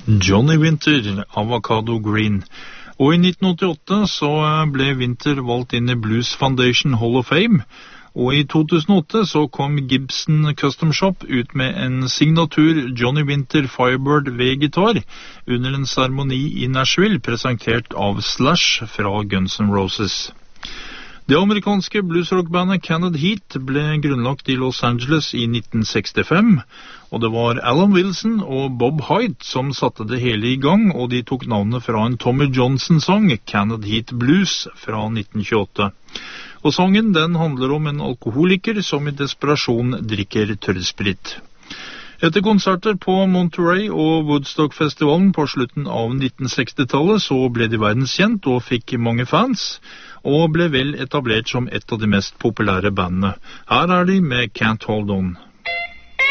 Johnny Winter, Avocado Green. Og i 1988 så ble Winter valgt inn i Blues Foundation Hall of Fame, og i 2008 så kom Gibson Custom Shop ut med en signatur Johnny Winter Firebird V-gitar under en seremoni i Nashville, presentert av Slash fra Guns N' Roses. Det amerikanske bluesrockbandet Canned Heat ble grunnlagt i Los Angeles i 1965, og det var Alan Wilson og Bob Hyde som satte det hele i gang, og de tok navnet fra en Tommy Johnson-sang, Canned Heat Blues, fra 1928. Og sangen den handler om en alkoholiker som i desperasjon drikker tørrsprit. Etter konserter på Monterey og Woodstock-festivalen på slutten av 1960-tallet så ble de verdenskjent og fikk mange fans, og ble vel etablert som et av de mest populære bandene. Her er de med Can't Hold On.